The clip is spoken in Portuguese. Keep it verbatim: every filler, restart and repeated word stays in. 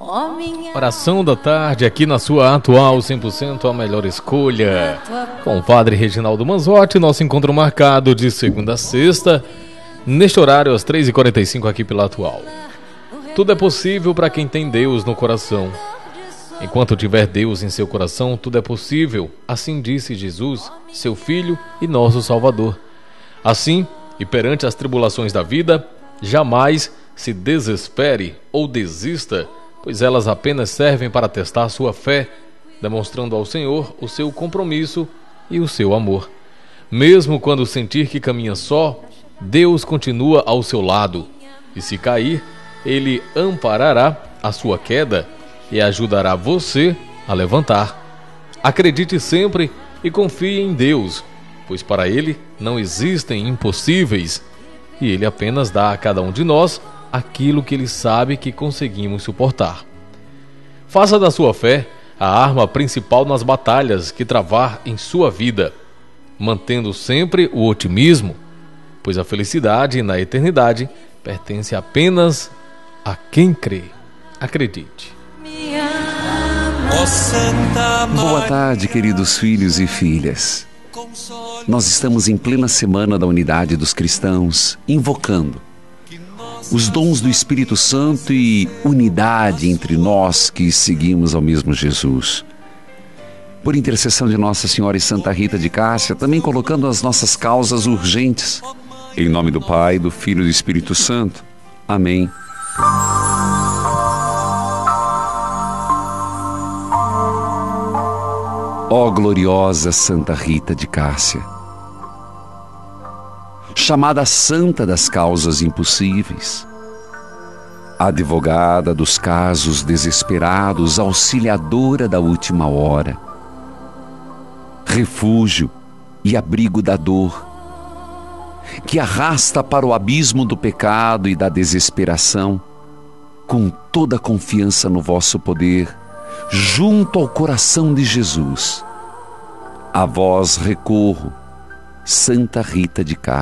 Oração da tarde aqui na sua atual cem por cento a melhor escolha. Com o Padre Reginaldo Manzotti, nosso encontro marcado de segunda a sexta, neste horário às três e quarenta e cinco aqui pela atual. Tudo é possível para quem tem Deus no coração. Enquanto tiver Deus em seu coração, tudo é possível. Assim disse Jesus, seu Filho e nosso Salvador. Assim, e perante as tribulações da vida, jamais se desespere ou desista, pois elas apenas servem para testar sua fé, demonstrando ao Senhor o seu compromisso e o seu amor. Mesmo quando sentir que caminha só, Deus continua ao seu lado, e se cair, Ele amparará a sua queda e ajudará você a levantar. Acredite sempre e confie em Deus, pois para Ele não existem impossíveis, e Ele apenas dá a cada um de nós aquilo que Ele sabe que conseguimos suportar. Faça da sua fé a arma principal nas batalhas que travar em sua vida, mantendo sempre o otimismo, pois a felicidade na eternidade pertence apenas a quem crê. Acredite. Boa tarde, queridos filhos e filhas. Nós estamos em plena semana da unidade dos cristãos, invocando os dons do Espírito Santo e unidade entre nós que seguimos ao mesmo Jesus. Por intercessão de Nossa Senhora e Santa Rita de Cássia, também colocando as nossas causas urgentes. Em nome do Pai, do Filho e do Espírito Santo. Amém. Ó gloriosa Santa Rita de Cássia, chamada Santa das Causas Impossíveis, advogada dos casos desesperados, auxiliadora da última hora, refúgio e abrigo da dor, que arrasta para o abismo do pecado e da desesperação, com toda a confiança no vosso poder, junto ao coração de Jesus. A vós recorro, Santa Rita de Cássia.